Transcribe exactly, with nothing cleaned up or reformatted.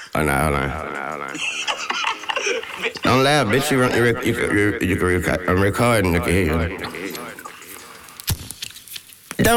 Oh, no, hold on. Hold on, hold on. Don't laugh, bitch. You, run, you, rec- you, you, you, you, rec- I'm recording. I can hear you.